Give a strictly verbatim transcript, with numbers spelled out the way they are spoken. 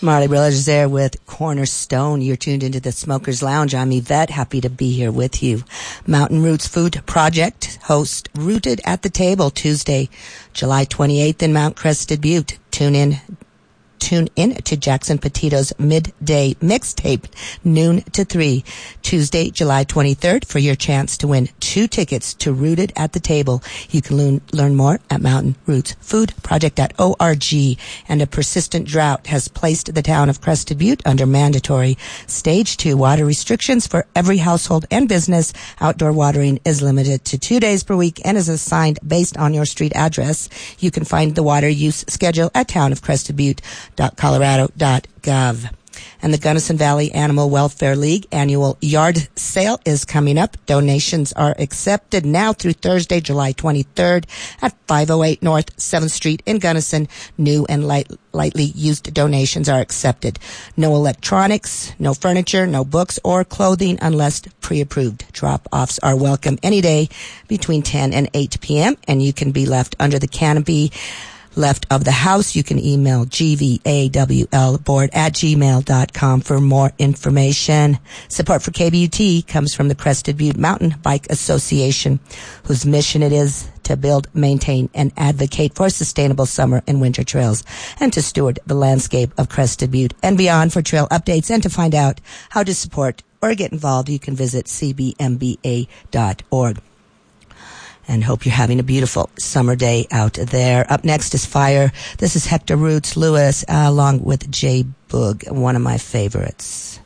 Marley Brothers there with Cornerstone. You're tuned into the Smokers Lounge. I'm Yvette. Happy to be here with you. Mountain Roots Food Project host Rooted at the Table Tuesday, July twenty-eighth in Mount Crested Butte. Tune in. Tune in to Jackson Petito's midday mixtape, noon to three, Tuesday, July twenty-third, for your chance to win two tickets to Rooted at the Table. You can learn, learn more at mountain roots food project dot org. And a persistent drought has placed the town of Crested Butte under mandatory stage two water restrictions for every household and business. Outdoor watering is limited to two days per week and is assigned based on your street address. You can find the water use schedule at town of Crested Butte dot colorado dot gov. And the Gunnison Valley Animal Welfare League annual yard sale is coming up. Donations are accepted now through Thursday, July twenty-third at five oh eight North seventh Street in Gunnison. New and light, lightly used donations are accepted. No electronics, no furniture, no books or clothing unless pre-approved. Drop-offs are welcome any day between ten and eight p.m. and you can be left under the canopy left of the house. You can email G V A W L board at gmail dot com for more information. Support for K B U T comes from the Crested Butte Mountain Bike Association, whose mission it is to build, maintain, and advocate for sustainable summer and winter trails and to steward the landscape of Crested Butte and beyond. For trail updates and to find out how to support or get involved, you can visit c b m b a dot org. And hope you're having a beautiful summer day out there. Up next is Fire. This is Hector Roots Lewis, uh, along with Jay Boog, one of my favorites.